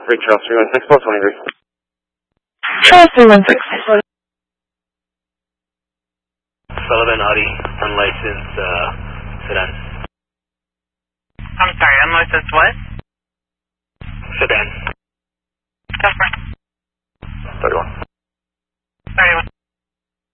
Great Charles 316, plus 23. Charles 316. Sullivan Audi, unlicensed sedan. I'm sorry, unlicensed what? Sedan.